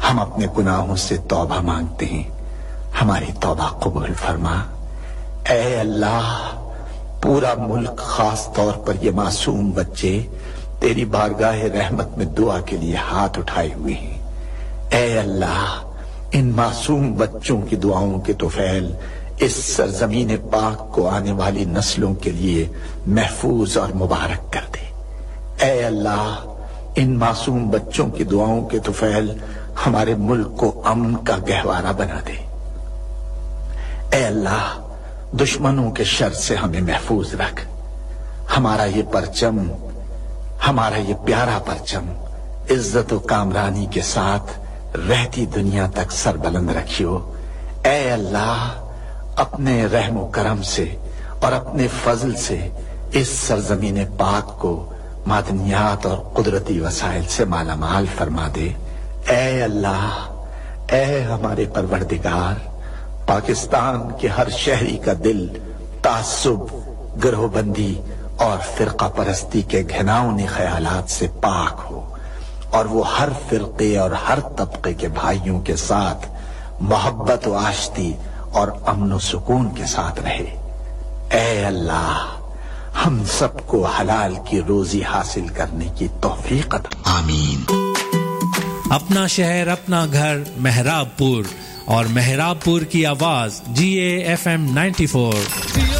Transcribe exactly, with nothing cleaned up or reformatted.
हम अपने गुनाहों से तौबा मांगते हैं, हमारी तौबा कबूल फरमा। ऐ अल्लाह, पूरा मुल्क खास तौर पर ये मासूम बच्चे तेरी बारगाह रहमत में दुआ के लिए हाथ उठाए हुए हैं। ऐ अल्लाह, इन मासूम बच्चों की दुआओं के तोफैल इस सरजमीन पाक को आने वाली नस्लों के लिए महफूज और मुबारक कर दे। ऐ अल्लाह, इन मासूम बच्चों की दुआओं के तोफैल हमारे मुल्क को अमन का गहवारा बना दे। ऐ अल्लाह, दुश्मनों के शर से हमें महफूज रख। हमारा ये परचम, हमारा ये प्यारा परचम इज्जत व कामरानी के साथ रहती दुनिया तक सरबलंद रखियो। ऐ अल्लाह, अपने रहम व करम से और अपने फजल से इस सरजमीन पाक को मादनियात और कुदरती वसाइल से मालामाल फरमा दे। ऐ अल्लाह, ऐ हमारे परवरदिगार, पाकिस्तान के हर शहरी का दिल तासुब, गिरोहबंदी और फिरका परस्ती के घिनौने ख्यालात से पाक हो और वो हर फिरके और हर तबके के भाइयों के साथ मोहब्बत व आश्ती और अमन व सुकून के साथ रहे। ऐ अल्लाह, हम सबको हलाल की रोजी हासिल करने की तौफीक अता। आमीन। अपना शहर अपना घर मेहराबपुर और मेहराबपुर की आवाज जी A F M ninety four.